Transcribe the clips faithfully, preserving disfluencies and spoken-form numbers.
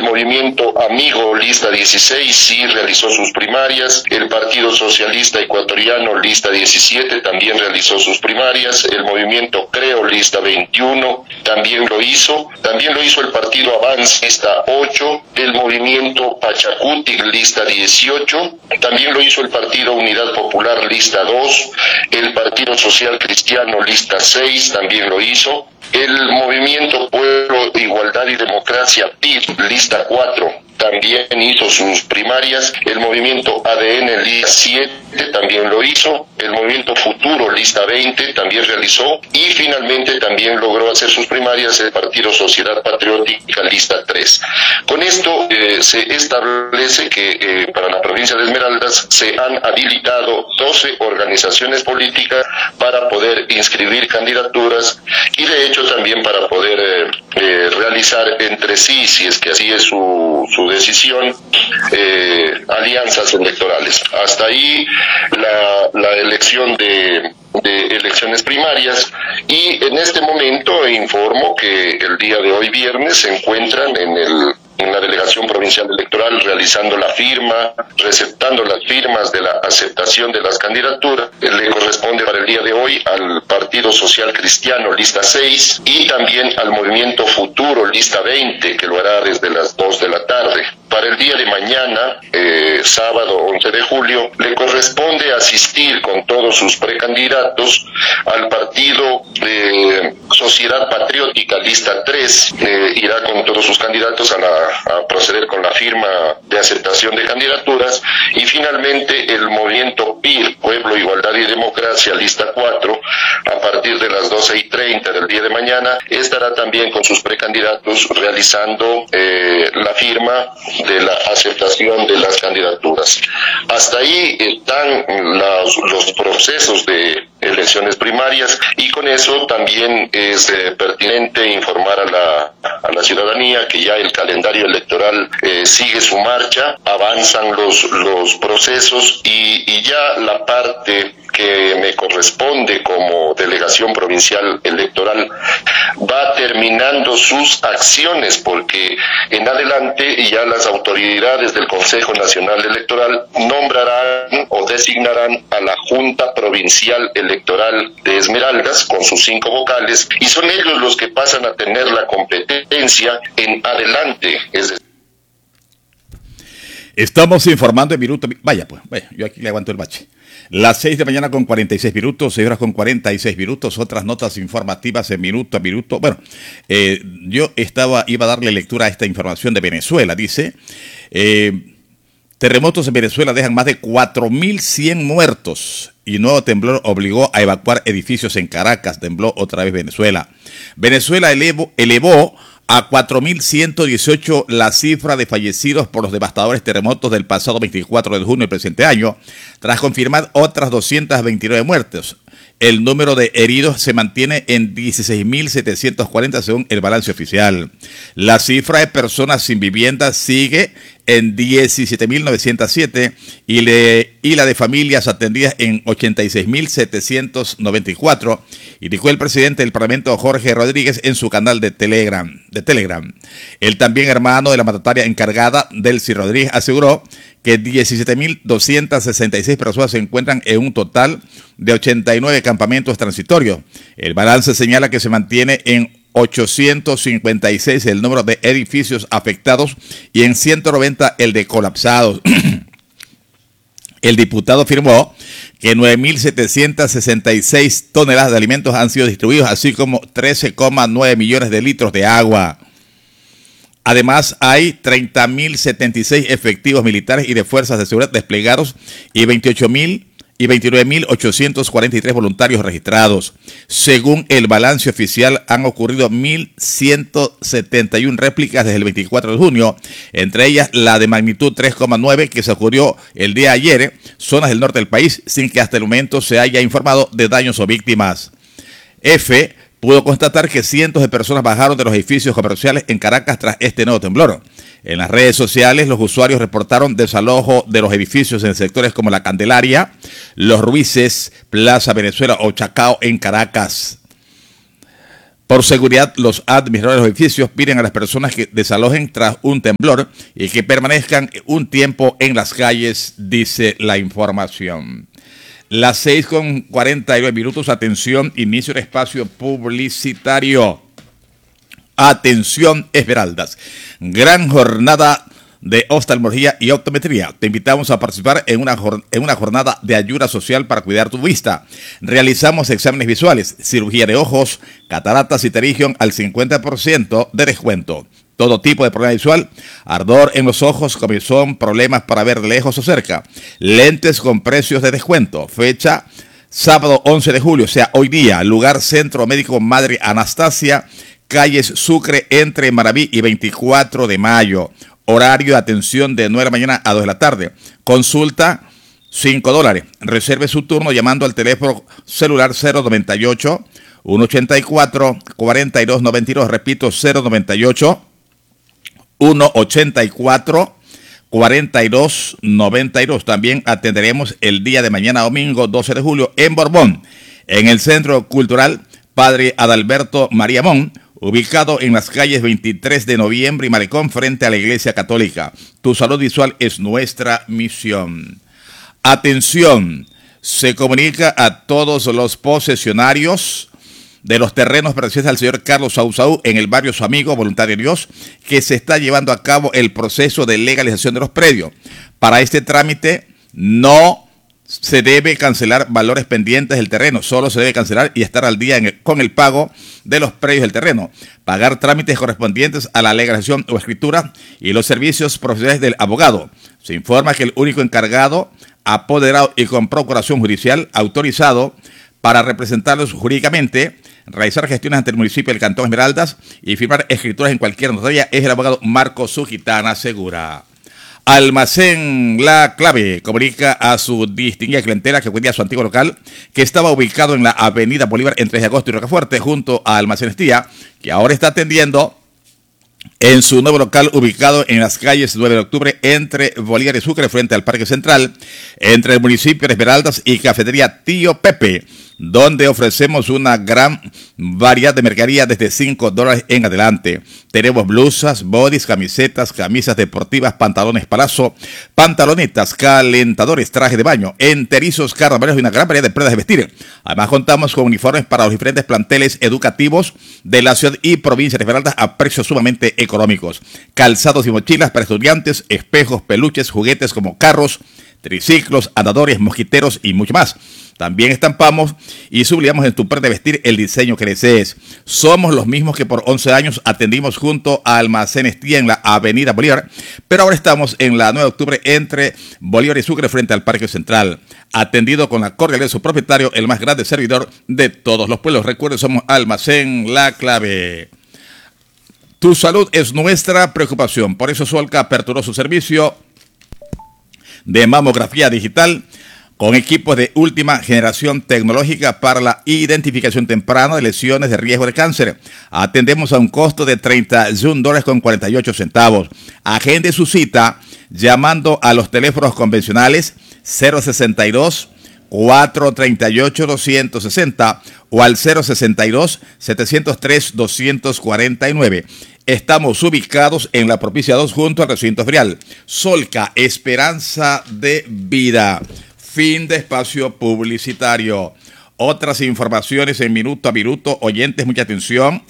movimiento Amigo, lista dieciséis, sí realizó sus primarias. El Partido Socialista Ecuatoriano, lista diecisiete, también realizó sus primarias. El movimiento Creo, lista veintiuno, también lo hizo. También lo hizo el Partido Avance, lista ocho. El movimiento Pachacutic, lista dieciocho. También lo hizo el Partido Unidad Popular, lista dos. El Partido Social Cristiano, lista seis, también lo hizo. El movimiento Pueblo, Igualdad y Democracia, P I D, lista cuatro, también hizo sus primarias. El movimiento A D N, lista siete, también lo hizo. El movimiento Futuro, lista veinte, también realizó. Y finalmente también logró hacer sus primarias el Partido Sociedad Patriótica, lista tres. Con esto eh, se establece que eh, para la provincia de Esmeraldas se han habilitado doce organizaciones políticas para poder inscribir candidaturas y de hecho también para poder eh, eh, realizar entre sí, si es que así es su, su decisión, eh, alianzas electorales. Hasta ahí la, la elección de, de elecciones primarias, y en este momento informo que el día de hoy viernes se encuentran en el en la Delegación Provincial Electoral realizando la firma, receptando las firmas de la aceptación de las candidaturas. Le corresponde para el día de hoy al Partido Social Cristiano, lista seis, y también al Movimiento Futuro, lista veinte, que lo hará desde las dos de la tarde. Para el día de mañana, eh, sábado once de julio, le corresponde asistir con todos sus precandidatos al Partido eh, Sociedad Patriótica, lista tres, eh, irá con todos sus candidatos a, la, a proceder con la firma de aceptación de candidaturas, y finalmente el movimiento P I R, Pueblo, Igualdad y Democracia, lista cuatro, a partir de las doce y treinta del día de mañana, estará también con sus precandidatos realizando eh, la firma de la aceptación de las candidaturas. Hasta ahí están los, los procesos de elecciones primarias, y con eso también es eh, pertinente informar a la, a la ciudadanía que ya el calendario electoral eh, sigue su marcha, avanzan los, los procesos, y, y ya la parte que me corresponde como delegación provincial electoral va terminando sus acciones, porque en adelante ya las autoridades del Consejo Nacional Electoral nombrarán o designarán a la Junta Provincial Electoral de Esmeraldas con sus cinco vocales, y son ellos los que pasan a tener la competencia en adelante. Es decir, estamos informando en minuto. Vaya, pues, vaya, yo aquí le aguanto el bache. Las seis de la mañana con cuarenta y seis minutos, seis horas con cuarenta y seis minutos, otras notas informativas en minuto a minuto. Bueno, eh, yo estaba, iba a darle lectura a esta información de Venezuela. Dice, eh, terremotos en Venezuela dejan más de cuatro mil cien muertos y nuevo temblor obligó a evacuar edificios en Caracas. Tembló otra vez Venezuela. Venezuela elevó, elevó a cuatro mil ciento dieciocho la cifra de fallecidos por los devastadores terremotos del pasado veinticuatro de junio del presente año, tras confirmar otras doscientas veintinueve muertes. El número de heridos se mantiene en dieciséis mil setecientos cuarenta según el balance oficial. La cifra de personas sin vivienda sigue en diecisiete mil novecientos siete y, le, y la de familias atendidas en ochenta y seis mil setecientos noventa y cuatro, indicó el presidente del Parlamento Jorge Rodríguez en su canal de Telegram. De Telegram. El también hermano de la mandataria encargada, Delcy Rodríguez, aseguró que diecisiete mil doscientas sesenta y seis personas se encuentran en un total de ochenta y nueve campamentos transitorios. El balance señala que se mantiene en ochocientos cincuenta y seis el número de edificios afectados y en ciento noventa el de colapsados. El diputado afirmó que nueve mil setecientas sesenta y seis toneladas de alimentos han sido distribuidos, así como trece coma nueve millones de litros de agua. Además, hay treinta mil setenta y seis efectivos militares y de fuerzas de seguridad desplegados y veintiocho mil y veintinueve mil ochocientos cuarenta y tres voluntarios registrados. Según el balance oficial, han ocurrido mil ciento setenta y una réplicas desde el veinticuatro de junio, entre ellas la de magnitud tres coma nueve que se ocurrió el día de ayer en zonas del norte del país, sin que hasta el momento se haya informado de daños o víctimas. F pudo constatar que cientos de personas bajaron de los edificios comerciales en Caracas tras este nuevo temblor. En las redes sociales, los usuarios reportaron desalojo de los edificios en sectores como La Candelaria, Los Ruices, Plaza Venezuela o Chacao en Caracas. Por seguridad, los administradores de los edificios piden a las personas que desalojen tras un temblor y que permanezcan un tiempo en las calles, dice la información. Las seis con cuarenta y nueve minutos, atención, inicio del espacio publicitario. Atención, Esmeraldas. Gran jornada de oftalmología y optometría. Te invitamos a participar en una, en una jornada de ayuda social para cuidar tu vista. Realizamos exámenes visuales, cirugía de ojos, cataratas y pterygium al cincuenta por ciento de descuento. Todo tipo de problema visual, ardor en los ojos, comezón, problemas para ver lejos o cerca. Lentes con precios de descuento. Fecha sábado once de julio, o sea, hoy día. Lugar Centro Médico Madre Anastasia, calles Sucre entre Maraví y veinticuatro de mayo. Horario de atención de nueve de la mañana a dos de la tarde. Consulta cinco dólares. Reserve su turno llamando al teléfono celular cero noventa y ocho, ciento ochenta y cuatro, cuarenta y dos noventa y dos. Repito, cero noventa y ocho, ciento ochenta y cuatro, cuarenta y dos noventa y dos. También atenderemos el día de mañana domingo doce de julio en Borbón, en el Centro Cultural Padre Adalberto María Mon, ubicado en las calles veintitrés de noviembre y Malecón frente a la Iglesia Católica. Tu salud visual es nuestra misión. Atención, se comunica a todos los posesionarios de los terrenos pertenecientes al señor Carlos Sausaú en el barrio Su Amigo, Voluntad de Dios, que se está llevando a cabo el proceso de legalización de los predios. Para este trámite no se debe cancelar valores pendientes del terreno, solo se debe cancelar y estar al día en el, con el pago de los predios del terreno, pagar trámites correspondientes a la legalización o escritura y los servicios profesionales del abogado. Se informa que el único encargado, apoderado y con procuración judicial autorizado para representarlos jurídicamente, realizar gestiones ante el municipio del Cantón Esmeraldas y firmar escrituras en cualquier notaría es el abogado Marco Sugitana Segura. Almacén La Clave comunica a su distinguida clientela que acudía a su antiguo local, que estaba ubicado en la avenida Bolívar entre tres de agosto y Rocafuerte, junto a Almacén Estía, que ahora está atendiendo en su nuevo local ubicado en las calles nueve de octubre entre Bolívar y Sucre, frente al Parque Central, entre el municipio de Esmeraldas y Cafetería Tío Pepe, donde ofrecemos una gran variedad de mercadería desde cinco dólares en adelante. Tenemos blusas, bodys, camisetas, camisas deportivas, pantalones palazzo, pantalonetas, calentadores, trajes de baño, enterizos, carnavales y una gran variedad de prendas de vestir. Además contamos con uniformes para los diferentes planteles educativos de la ciudad y provincia de Esmeraldas a precios sumamente económicos. Calzados y mochilas para estudiantes, espejos, peluches, juguetes como carros, triciclos, andadores, mosquiteros y mucho más. También estampamos y sublimamos en tu prenda de vestir el diseño que desees. Somos los mismos que por once años atendimos junto a Almacén Estía en la avenida Bolívar, pero ahora estamos en la nueve de octubre entre Bolívar y Sucre frente al Parque Central. Atendido con la cordialidad de su propietario, el más grande servidor de todos los pueblos. Recuerden, somos Almacén La Clave. Tu salud es nuestra preocupación. Por eso Solca aperturó su servicio de mamografía digital con equipos de última generación tecnológica para la identificación temprana de lesiones de riesgo de cáncer. Atendemos a un costo de treinta y un dólares con cuarenta y ocho centavos. Agende su cita llamando a los teléfonos convencionales cero sesenta y dos, cuatrocientos treinta y ocho, doscientos sesenta o al cero sesenta y dos, setecientos tres, doscientos cuarenta y nueve. Estamos ubicados en la Propicia dos junto al recinto ferial. Solca, esperanza de vida. Fin de espacio publicitario. Otras informaciones en minuto a minuto. Oyentes, mucha atención.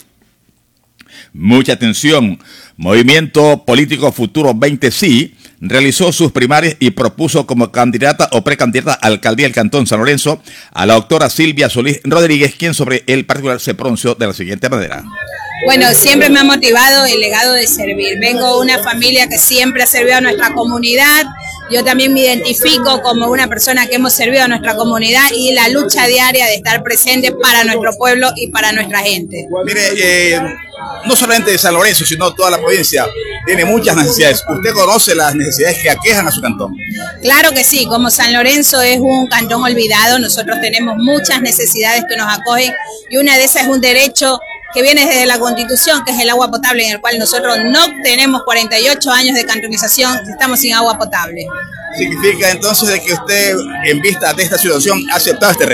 Mucha atención. Movimiento Político Futuro veinte Sí realizó sus primarias y propuso como candidata o precandidata a alcaldía del Cantón San Lorenzo a la doctora Silvia Solís Rodríguez, quien sobre el particular se pronunció de la siguiente manera. Bueno, siempre me ha motivado el legado de servir. Vengo de una familia que siempre ha servido a nuestra comunidad. Yo también me identifico como una persona que hemos servido a nuestra comunidad y la lucha diaria de estar presente para nuestro pueblo y para nuestra gente. Mire, eh, no solamente de San Lorenzo, sino toda la provincia tiene muchas necesidades. ¿Usted conoce las necesidades que aquejan a su cantón? Claro que sí, como San Lorenzo es un cantón olvidado, nosotros tenemos muchas necesidades que nos acogen y una de esas es un derecho que viene desde la Constitución, que es el agua potable, en el cual nosotros no tenemos cuarenta y ocho años de cantonización, estamos sin agua potable. ¿Significa entonces de que usted, en vista de esta situación, ha aceptado este reto?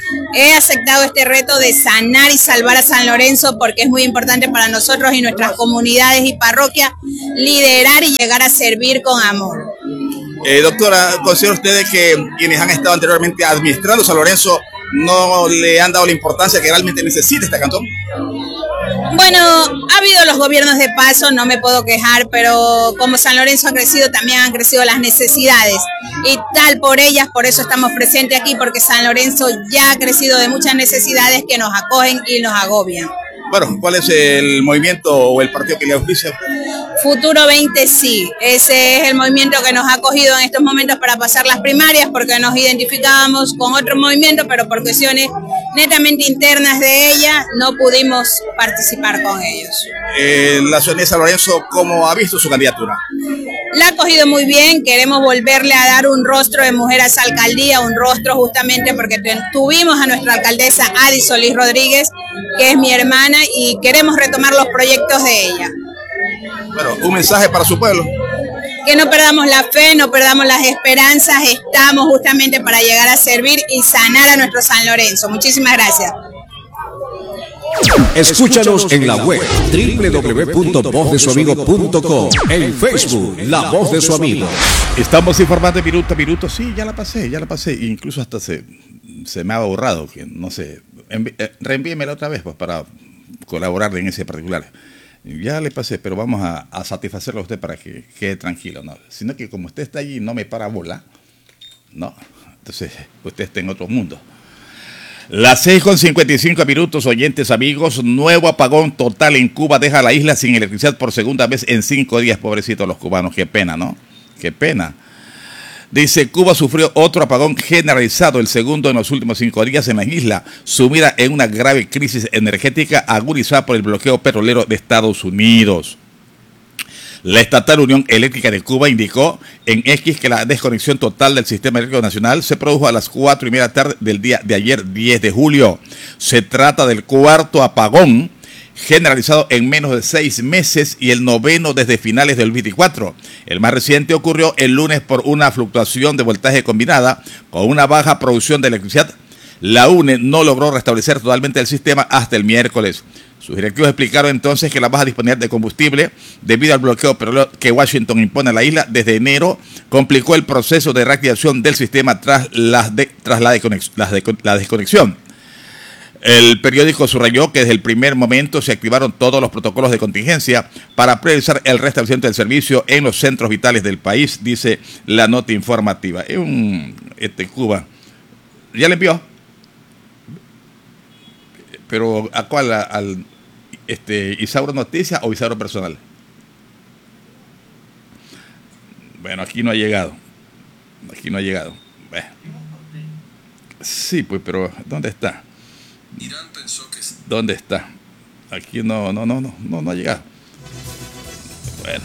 he aceptado este reto de sanar y salvar a San Lorenzo porque es muy importante para nosotros y nuestras comunidades y parroquias liderar y llegar a servir con amor. Eh, doctora, ¿considera usted que quienes han estado anteriormente administrando San Lorenzo no le han dado la importancia que realmente necesita este cantón? Bueno, ha habido los gobiernos de paso, no me puedo quejar, pero como San Lorenzo ha crecido, también han crecido las necesidades. Y tal por ellas, por eso estamos presentes aquí, porque San Lorenzo ya ha crecido de muchas necesidades que nos acogen y nos agobian. Bueno, ¿cuál es el movimiento o el partido que le auspicia? Futuro veinte sí, ese es el movimiento que nos ha acogido en estos momentos para pasar las primarias, porque nos identificábamos con otro movimiento, pero por cuestiones netamente internas de ella no pudimos participar con ellos. Eh, la ciudadanía de San Lorenzo, ¿cómo ha visto su candidatura? La ha cogido muy bien, queremos volverle a dar un rostro de mujer a esa alcaldía, un rostro justamente porque tuvimos a nuestra alcaldesa Adi Solís Rodríguez, que es mi hermana, y queremos retomar los proyectos de ella. Bueno, un mensaje para su pueblo. Que no perdamos la fe, no perdamos las esperanzas, estamos justamente para llegar a servir y sanar a nuestro San Lorenzo. Muchísimas gracias. Escúchanos en la web doble u doble u doble u punto voz de su amigo punto com, en Facebook La Voz de su Amigo. Estamos informando minuto a minuto. Sí, ya la pasé, ya la pasé. Incluso hasta se, se me ha borrado, que no sé. Eh, reenvíemela otra vez pues, para colaborar en ese particular. Ya le pasé, pero vamos a, a satisfacerlo a usted para que quede tranquilo, ¿no? Sino que como usted está allí no me para bola, ¿no? Entonces usted está en otro mundo. Las seis con cincuenta y cinco minutos, oyentes amigos, nuevo apagón total en Cuba deja a la isla sin electricidad por segunda vez en cinco días, pobrecitos los cubanos, qué pena, ¿no? Qué pena. Dice, Cuba sufrió otro apagón generalizado, el segundo en los últimos cinco días en la isla, sumida en una grave crisis energética agudizada por el bloqueo petrolero de Estados Unidos. La estatal Unión Eléctrica de Cuba indicó en X que la desconexión total del sistema eléctrico nacional se produjo a las cuatro y media tarde del día de ayer, diez de julio. Se trata del cuarto apagón generalizado en menos de seis meses y el noveno desde finales del veinticuatro. El más reciente ocurrió el lunes por una fluctuación de voltaje combinada con una baja producción de electricidad. La U N E no logró restablecer totalmente el sistema hasta el miércoles. Sus directivos explicaron entonces que la baja disponibilidad de combustible debido al bloqueo que Washington impone a la isla desde enero complicó el proceso de reactivación del sistema tras, las de, tras la, desconex, la, de, la desconexión. El periódico subrayó que desde el primer momento se activaron todos los protocolos de contingencia para priorizar el restablecimiento del servicio en los centros vitales del país, dice la nota informativa. Es un este, Cuba. ¿Ya le envió? Pero ¿a cuál? ¿Al este, Isauro Noticias o Isauro Personal? Bueno, aquí no ha llegado. Aquí no ha llegado. Bueno. Sí, pues, pero ¿dónde está? Irán pensó que... ¿Dónde está? Aquí no, no, no, no, no, no ha llegado. Bueno.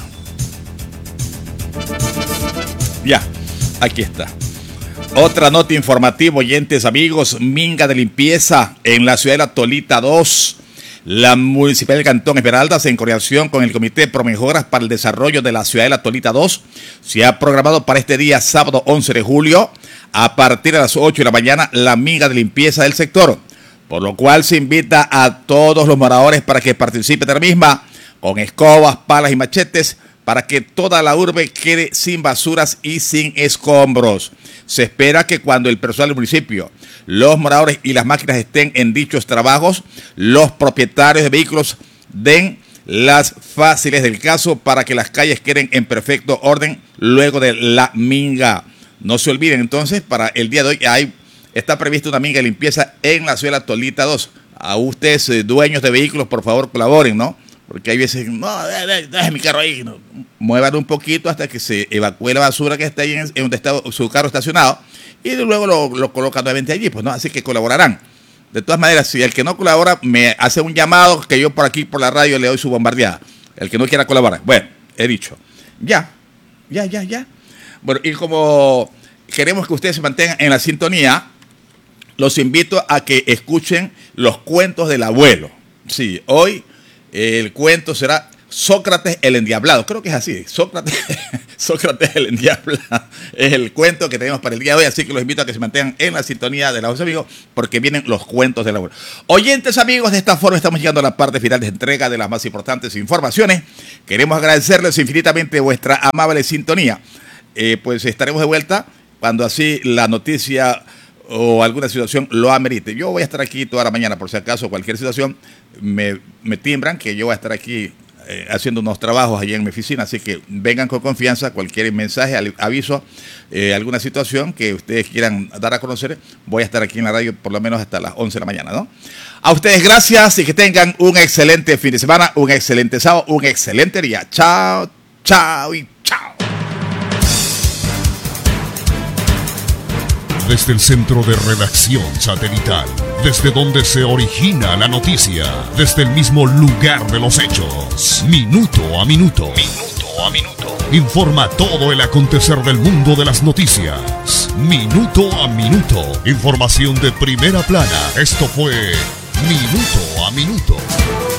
Ya, aquí está. Otra nota informativa, oyentes amigos, minga de limpieza en la ciudad de La Tolita dos. La Municipalidad del Cantón Esmeraldas, en coordinación con el Comité Pro Mejoras para el Desarrollo de la ciudad de La Tolita dos, se ha programado para este día sábado once de julio, a partir de las ocho de la mañana, la minga de limpieza del sector. Por lo cual se invita a todos los moradores para que participen de la misma, con escobas, palas y machetes, para que toda la urbe quede sin basuras y sin escombros. Se espera que cuando el personal del municipio, los moradores y las máquinas estén en dichos trabajos, los propietarios de vehículos den las fáciles del caso para que las calles queden en perfecto orden luego de la minga. No se olviden entonces, para el día de hoy hay... Está prevista una minga de limpieza en la ciudad de La Tolita dos. A ustedes, eh, dueños de vehículos, por favor, colaboren, ¿no? Porque hay veces, no, deje mi carro ahí. No. Muevan un poquito hasta que se evacúe la basura que está ahí en, en donde está su carro estacionado y luego lo, lo colocan nuevamente allí, pues, ¿no? Así que colaborarán. De todas maneras, si el que no colabora me hace un llamado, que yo por aquí, por la radio, le doy su bombardeada. El que no quiera colaborar. Bueno, he dicho. Ya, ya, ya, ya. Bueno, y como queremos que ustedes se mantengan en la sintonía, los invito a que escuchen los cuentos del abuelo. Sí, hoy el cuento será Sócrates el endiablado, creo que es así, Sócrates, Sócrates el endiablado, es el cuento que tenemos para el día de hoy, así que los invito a que se mantengan en la sintonía de La Voz de Amigos, porque vienen los cuentos de la abuela. Oyentes amigos, de esta forma estamos llegando a la parte final de entrega de las más importantes informaciones. Queremos agradecerles infinitamente vuestra amable sintonía, eh, pues estaremos de vuelta cuando así la noticia o alguna situación lo amerite. Yo voy a estar aquí toda la mañana, por si acaso cualquier situación me, me timbran, que yo voy a estar aquí Eh, haciendo unos trabajos allí en mi oficina, así que vengan con confianza, cualquier mensaje, aviso, eh, alguna situación que ustedes quieran dar a conocer, voy a estar aquí en la radio por lo menos hasta las once de la mañana, ¿no? A ustedes gracias y que tengan un excelente fin de semana, un excelente sábado, un excelente día. Chao, chao y chao. Desde el centro de redacción satelital, desde donde se origina la noticia, desde el mismo lugar de los hechos, minuto a minuto, minuto a minuto, informa todo el acontecer del mundo de las noticias, minuto a minuto, información de primera plana. Esto fue Minuto a Minuto.